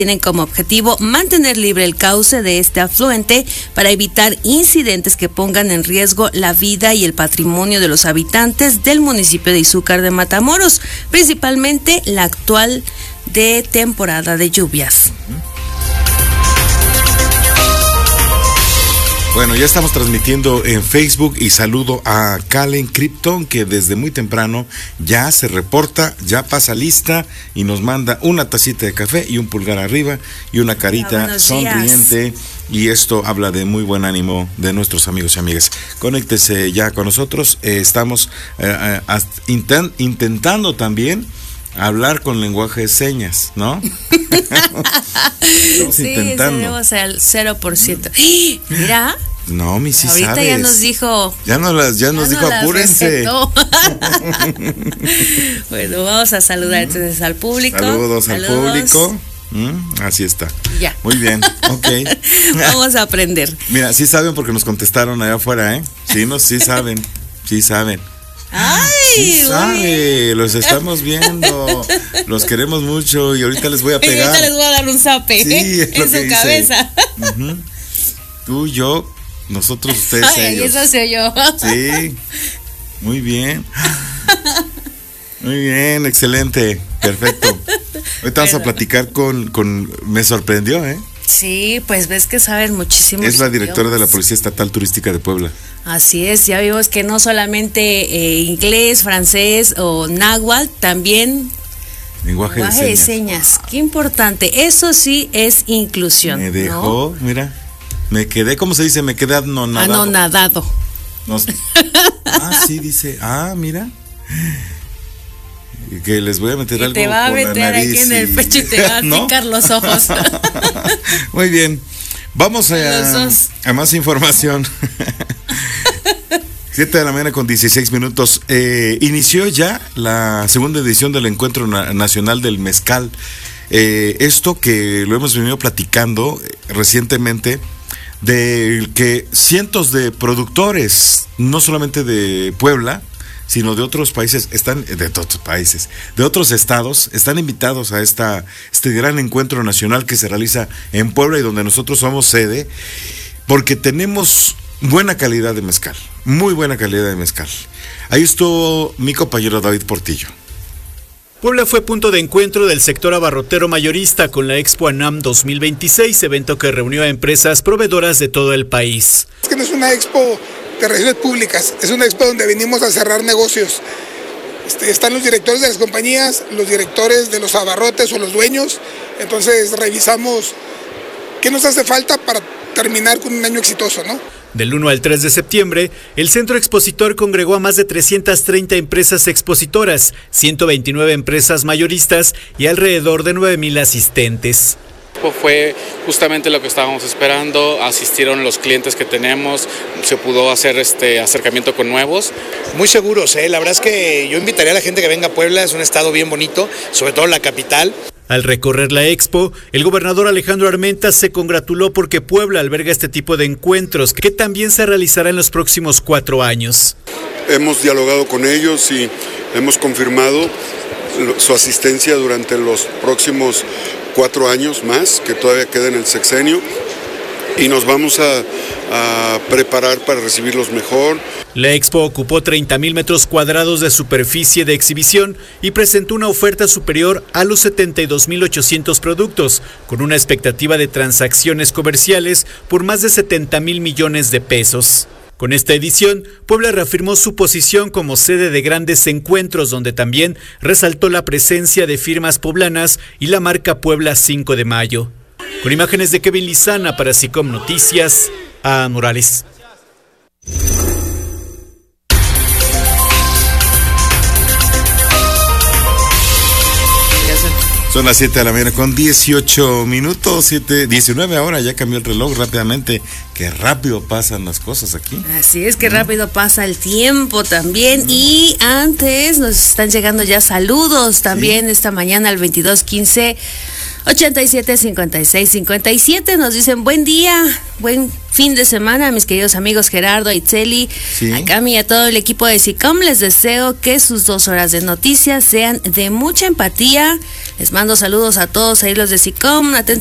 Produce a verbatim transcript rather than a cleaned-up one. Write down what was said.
tienen como objetivo mantener libre el cauce de este afluente para evitar incidentes que pongan en riesgo la vida y el patrimonio de los habitantes del municipio de Izúcar de Matamoros, principalmente la actual de temporada de lluvias. Bueno, ya estamos transmitiendo en Facebook y saludo a Calen Krypton, que desde muy temprano ya se reporta, ya pasa lista y nos manda una tacita de café y un pulgar arriba y una carita Hola, sonriente, y esto habla de muy buen ánimo de nuestros amigos y amigas. Conéctese ya con nosotros, eh, estamos eh, eh, intent, intentando también hablar con lenguaje de señas, ¿no? Estamos sí, intentando. Tenemos el cero por ciento. Mira. No, mi sí ahorita sabes. ya nos dijo. Ya nos, las, ya nos ya dijo, nos apúrense. Bueno, vamos a saludar entonces al público. Saludos, Saludos. al público. Mm, así está. Ya. Muy bien, ok. Vamos a aprender. Mira, sí saben porque nos contestaron allá afuera, ¿eh? Sí, no, sí saben. Sí saben. ¡Ay! Sí sabe, los estamos viendo, los queremos mucho y ahorita les voy a pegar. Y ahorita les voy a dar un zape, sí, ¿eh? En su cabeza. Uh-huh. Tú, yo, nosotros, ustedes, Ay, ellos. eso se oyó. Sí, muy bien. Muy bien, excelente, perfecto. Ahorita vamos a platicar con, con, me sorprendió, ¿eh? Sí, pues ves que saben muchísimo. Es la directora de la Policía Estatal Turística de Puebla. Así es, ya vimos que no solamente eh, inglés, francés o náhuatl, también lenguaje, lenguaje de, señas. de señas. Qué importante, eso sí es inclusión. Me dejó, ¿no? Mira, me quedé, ¿cómo se dice? Me quedé anonadado. Anonadado. Nos, ah, sí, dice, ah, mira. Que les voy a meter y algo te va a meter la nariz aquí en el pecho y te va a ¿no? picar los ojos. Muy bien, vamos a, a más información. siete de la mañana con dieciséis minutos. Eh, inició ya la segunda edición del Encuentro Na- Nacional del Mezcal. Eh, esto que lo hemos venido platicando recientemente, de que cientos de productores, no solamente de Puebla, sino de otros países, están de otros países, de otros estados, están invitados a esta este gran encuentro nacional que se realiza en Puebla y donde nosotros somos sede, porque tenemos buena calidad de mezcal, muy buena calidad de mezcal. Ahí estuvo mi compañero David Portillo. Puebla fue punto de encuentro del sector abarrotero mayorista con la Expo ANAM dos mil veintiséis, evento que reunió a empresas proveedoras de todo el país. Es que no es una expo de relaciones públicas, es una expo donde venimos a cerrar negocios. Este, están los directores de las compañías, los directores de los abarrotes o los dueños, entonces revisamos qué nos hace falta para terminar con un año exitoso, ¿no? Del uno al tres de septiembre, el centro expositor congregó a más de trescientas treinta empresas expositoras, ciento veintinueve empresas mayoristas y alrededor de nueve mil asistentes. Fue justamente lo que estábamos esperando, asistieron los clientes que tenemos, se pudo hacer este acercamiento con nuevos. Muy seguros, ¿eh? La verdad es que yo invitaría a la gente que venga a Puebla, es un estado bien bonito, sobre todo la capital. Al recorrer la expo, el gobernador Alejandro Armenta se congratuló porque Puebla alberga este tipo de encuentros, que también se realizará en los próximos cuatro años. Hemos dialogado con ellos y hemos confirmado su asistencia durante los próximos cuatro años más, que todavía queda en el sexenio, y nos vamos a, a preparar para recibirlos mejor. La expo ocupó treinta mil metros cuadrados de superficie de exhibición y presentó una oferta superior a los setenta y dos mil ochocientos productos, con una expectativa de transacciones comerciales por más de setenta mil millones de pesos. Con esta edición, Puebla reafirmó su posición como sede de grandes encuentros, donde también resaltó la presencia de firmas poblanas y la marca Puebla cinco de mayo. Con imágenes de Kevin Lizana para SICOM Noticias, a Morales. Son las siete de la mañana con dieciocho minutos, siete, diecinueve ahora, ya cambió el reloj rápidamente. Qué rápido pasan las cosas aquí. Así es, que rápido pasa el tiempo también. Y antes nos están llegando ya saludos también, ¿sí? Esta mañana al veintidós quince ochenta y siete cincuenta y seis cincuenta y siete nos dicen buen día, buen fin de semana, mis queridos amigos Gerardo, Itzeli, sí. A Cami y a todo el equipo de SICOM. Les deseo que sus dos horas de noticias sean de mucha empatía, Les mando saludos a todos ahí los de SICOM.